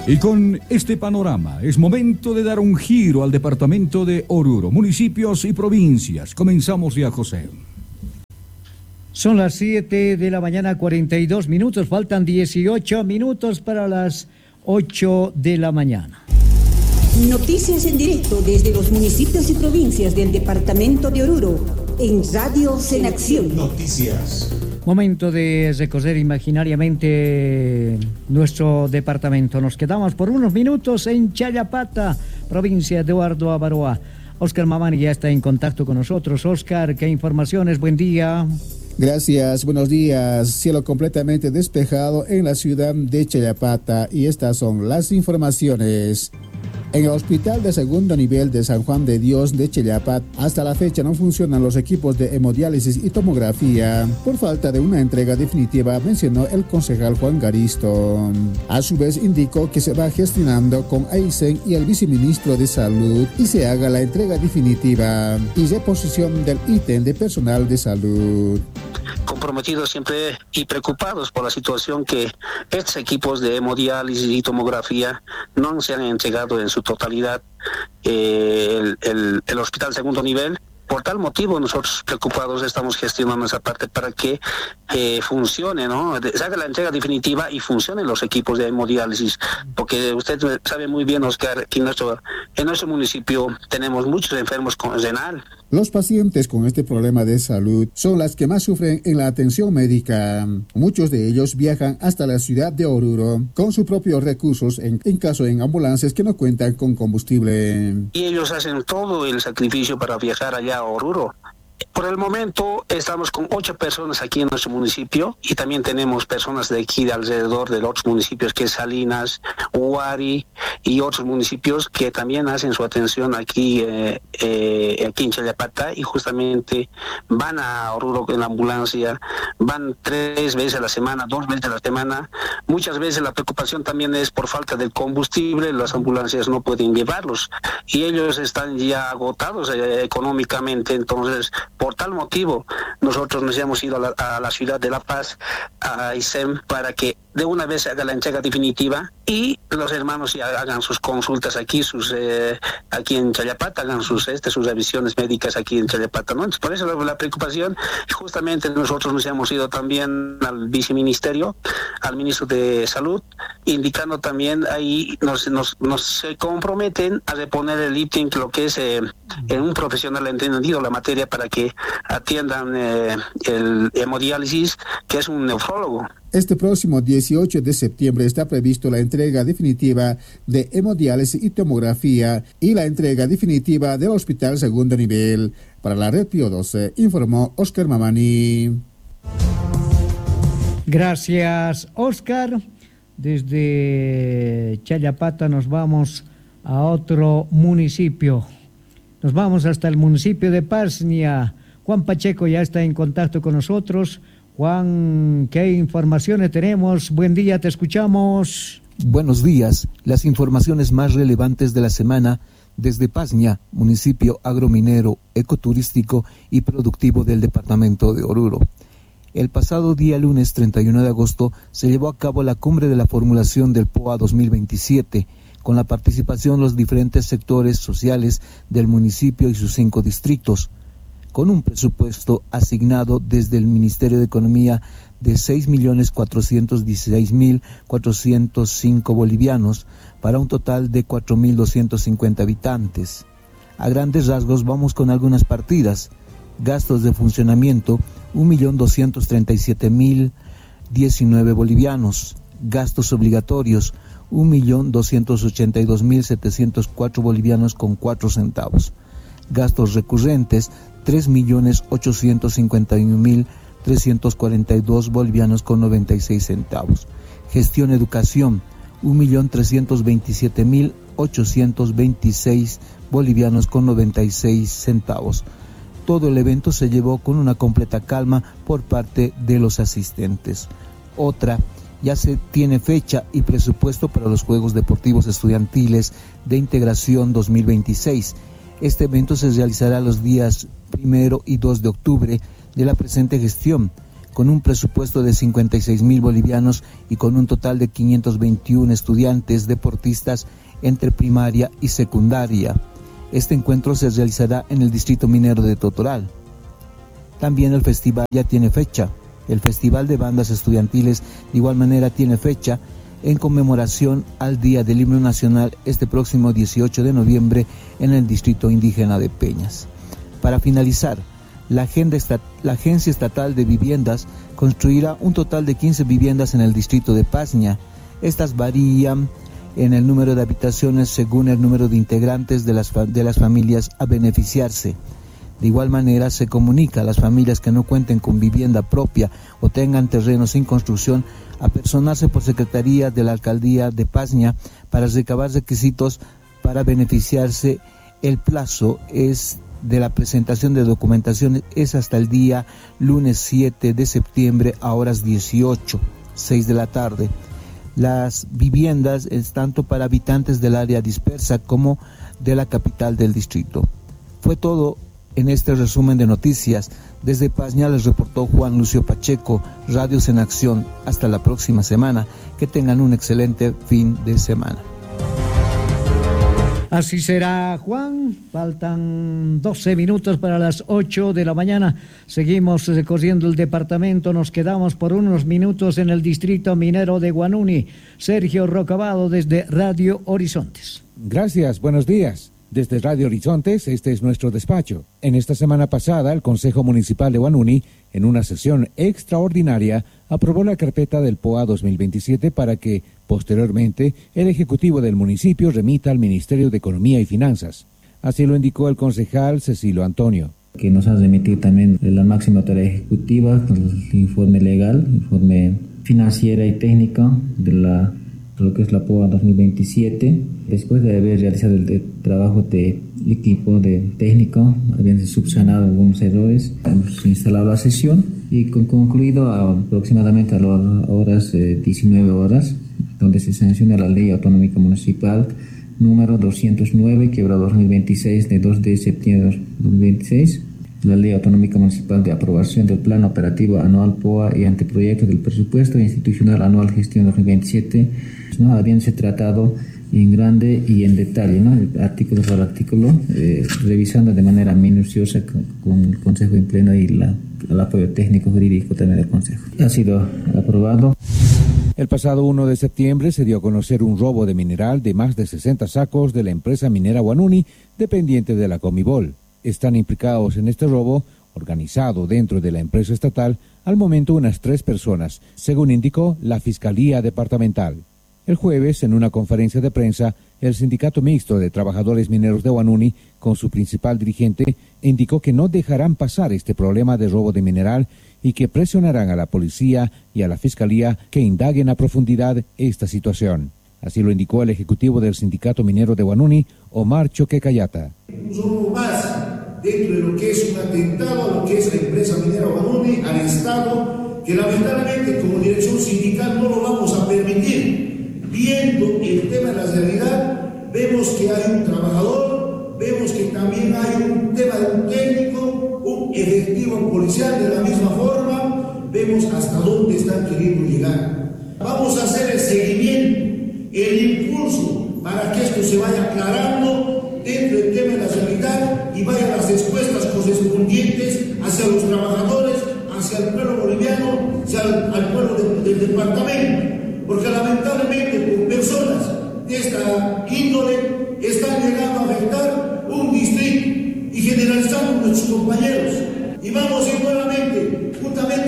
Y con este panorama es momento de dar un giro al departamento de Oruro, municipios y provincias. Comenzamos ya, José. Son las 7 de la mañana, 42 minutos. Faltan 18 minutos para las 8 de la mañana. Noticias en directo desde los municipios y provincias del departamento de Oruro en Radio en Acción. Noticias. Momento de recorrer imaginariamente nuestro departamento. Nos quedamos por unos minutos en Chayapata, provincia de Eduardo Avaroa. Oscar Mamani ya está en contacto con nosotros. Oscar, ¿qué informaciones? Buen día. Gracias, buenos días. Cielo completamente despejado en la ciudad de Chayapata y estas son las informaciones. En el Hospital de Segundo Nivel de San Juan de Dios de Chayapata, hasta la fecha no funcionan los equipos de hemodiálisis y tomografía por falta de una entrega definitiva, mencionó el concejal Juan Garisto. A su vez indicó que se va gestionando con AICEN y el viceministro de Salud y se haga la entrega definitiva y reposición del ítem de personal de salud. Comprometidos siempre y preocupados por la situación que estos equipos de hemodiálisis y tomografía no se han entregado en su totalidad el Hospital Segundo Nivel. Por tal motivo nosotros preocupados estamos gestionando esa parte para que funcione, ¿no? Se haga la entrega definitiva y funcionen los equipos de hemodiálisis, porque usted sabe muy bien, Oscar, que en nuestro municipio tenemos muchos enfermos con renal. Los pacientes con este problema de salud son las que más sufren en la atención médica. Muchos de ellos viajan hasta la ciudad de Oruro con sus propios recursos en caso en ambulancias que no cuentan con combustible. Y ellos hacen todo el sacrificio para viajar allá a Oruro. Por el momento estamos con 8 personas aquí en nuestro municipio y también tenemos personas de aquí de alrededor de los otros municipios que es Salinas, Huari y otros municipios que también hacen su atención aquí en Chayapata y justamente van a Oruro en la ambulancia, van 3 veces a la semana, 2 veces a la semana. Muchas veces la preocupación también es por falta de combustible, las ambulancias no pueden llevarlos y ellos están ya agotados económicamente, entonces por tal motivo, nosotros nos hemos ido a la ciudad de La Paz, a ISEM, para que de una vez se haga la entrega definitiva y los hermanos ya hagan sus consultas aquí, aquí en Chayapata, hagan sus revisiones médicas aquí en Chayapata, ¿no? Entonces, por eso la preocupación, justamente nosotros nos hemos ido también al viceministerio, al ministro de Salud, indicando también ahí, nos comprometen a reponer el ítem, lo que es en un profesional entendido la materia para que atiendan el hemodiálisis, que es un nefrólogo. Este próximo 18 de septiembre está previsto la entrega definitiva de hemodiálisis y tomografía y la entrega definitiva del Hospital Segundo Nivel. Para la Red Pío 12, informó Oscar Mamani. Gracias, Oscar. Desde Chayapata nos vamos a otro municipio. Nos vamos hasta el municipio de Pasnia. Juan Pacheco ya está en contacto con nosotros. Juan, ¿qué informaciones tenemos? Buen día, te escuchamos. Buenos días. Las informaciones más relevantes de la semana desde Pasnia, municipio agrominero, ecoturístico y productivo del departamento de Oruro. El pasado día lunes 31 de agosto se llevó a cabo la cumbre de la formulación del POA 2027, con la participación de los diferentes sectores sociales del municipio y sus 5 distritos, con un presupuesto asignado desde el Ministerio de Economía de 6.416.405 bolivianos para un total de 4.250 habitantes. A grandes rasgos vamos con algunas partidas. Gastos de funcionamiento, 1.237.019 bolivianos. Gastos obligatorios, 1.282.704 bolivianos con 4 centavos. Gastos recurrentes, 3.851.342 bolivianos con 96 centavos. Gestión educación, 1.327.826 bolivianos con 96 centavos. Todo el evento se llevó con una completa calma por parte de los asistentes. Otra, ya se tiene fecha y presupuesto para los Juegos Deportivos Estudiantiles de Integración 2026. Este evento se realizará los días 1 y 2 de octubre de la presente gestión, con un presupuesto de 56.000 bolivianos y con un total de 521 estudiantes deportistas entre primaria y secundaria. Este encuentro se realizará en el distrito minero de Totoral. También el festival ya tiene fecha. El Festival de Bandas Estudiantiles de igual manera tiene fecha en conmemoración al Día del Himno Nacional este próximo 18 de noviembre en el distrito indígena de Peñas. Para finalizar, la Agencia Estatal de Viviendas construirá un total de 15 viviendas en el distrito de Pasña. Estas varían en el número de habitaciones según el número de integrantes de las familias a beneficiarse. De igual manera, se comunica a las familias que no cuenten con vivienda propia o tengan terreno sin construcción a personarse por Secretaría de la Alcaldía de Pasña para recabar requisitos para beneficiarse. El plazo de la presentación de documentación es hasta el día lunes 7 de septiembre a horas 6 de la tarde. Las viviendas es tanto para habitantes del área dispersa como de la capital del distrito. Fue todo en este resumen de noticias. Desde Pasña les reportó Juan Lucio Pacheco, Radios en Acción. Hasta la próxima semana. Que tengan un excelente fin de semana. Así será, Juan. Faltan 12 minutos para las 8 de la mañana. Seguimos recorriendo el departamento. Nos quedamos por unos minutos en el distrito minero de Huanuni. Sergio Rocabado desde Radio Horizontes. Gracias, buenos días. Desde Radio Horizontes, este es nuestro despacho. En esta semana pasada, el Consejo Municipal de Huanuni, en una sesión extraordinaria, aprobó la carpeta del POA 2027 para que, posteriormente, el Ejecutivo del municipio remita al Ministerio de Economía y Finanzas. Así lo indicó el concejal Cecilio Antonio. Que nos ha remitido también la máxima autoridad ejecutiva, el informe legal, informe financiera y técnico de lo que es la POA 2027. Después de haber realizado el trabajo de equipo de técnico, habían subsanado algunos errores, hemos instalado la sesión y concluido aproximadamente a las horas 19 horas, donde se sanciona la Ley Autonómica Municipal número 209/2026 de 2 de septiembre de 2026, la Ley Autonómica Municipal de aprobación del Plan Operativo Anual POA y Anteproyecto del Presupuesto Institucional Anual Gestión 2027, ¿no? Habiéndose tratado en grande y en detalle, ¿no? Artículo por artículo, revisando de manera minuciosa con el Consejo en pleno y el apoyo técnico jurídico también del Consejo. Ha sido aprobado. El pasado 1 de septiembre se dio a conocer un robo de mineral de más de 60 sacos de la empresa minera Huanuni, dependiente de la Comibol. Están implicados en este robo, organizado dentro de la empresa estatal, al momento unas 3 personas, según indicó la Fiscalía Departamental. El jueves, en una conferencia de prensa, el Sindicato Mixto de Trabajadores Mineros de Huanuni, con su principal dirigente, indicó que no dejarán pasar este problema de robo de mineral y que presionarán a la policía y a la Fiscalía que indaguen a profundidad esta situación. Así lo indicó el ejecutivo del Sindicato Minero de Huanuni, Omar Choque Cayata. Un robo más dentro de lo que es un atentado a lo que es la empresa minera Huanuni, al Estado, que lamentablemente como dirección sindical no lo vamos a permitir. Viendo el tema de la realidad, vemos que hay un trabajador, vemos que también hay un tema de un técnico, un efectivo policial de la misma forma, vemos hasta dónde están queriendo llegar. Vamos a hacer el seguimiento, el impulso para que esto se vaya aclarando dentro del tema de la realidad y vayan las respuestas correspondientes hacia los trabajadores, hacia el pueblo boliviano, hacia al pueblo del departamento. Porque lamentablemente por personas de esta índole están llegando a afectar un distrito y generalizando a nuestros compañeros. Y vamos a ir nuevamente, juntamente